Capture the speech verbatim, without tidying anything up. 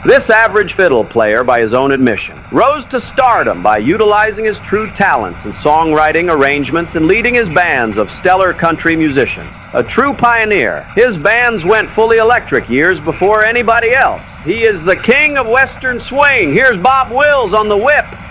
This average fiddle player, by his own admission, rose to stardom by utilizing his true talents in songwriting, arrangements, and leading his bands of stellar country musicians. A true pioneer, his bands went fully electric years before anybody else. He is the king of Western swing. Here's Bob Wills on the whip.